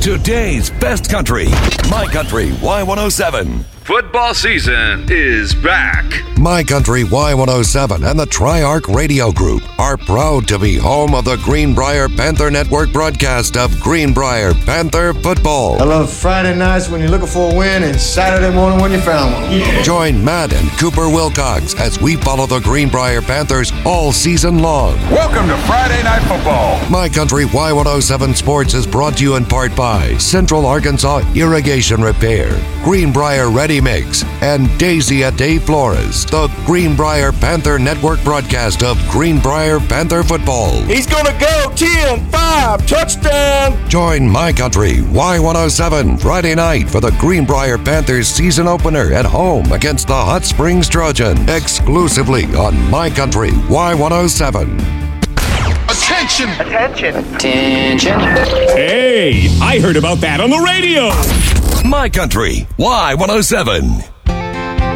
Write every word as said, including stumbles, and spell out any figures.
Today's best country. My Country Y one oh seven. Football season is back. My Country Y one oh seven and the Tri-Arc Radio Group are proud to be home of the Greenbrier Panther Network broadcast of Greenbrier Panther Football. I love Friday nights when you're looking for a win and Saturday morning when you found one. Yeah. Join Matt and Cooper Wilcox as we follow the Greenbrier Panthers all season long. Welcome to Friday Night Football. My Country Y one oh seven Sports is brought to you in part by Central Arkansas Irrigation Repair, Greenbrier Ready Mix, and Daisy at Dave Flores, the Greenbrier Panther Network broadcast of Greenbrier Panther Football. He's gonna go ten five, touchdown! Join My Country Y one oh seven Friday night for the Greenbrier Panthers season opener at home against the Hot Springs Trojans, exclusively on My Country Y one oh seven. Attention! Attention! Attention! Hey, I heard about that on the radio! My Country Y one oh seven.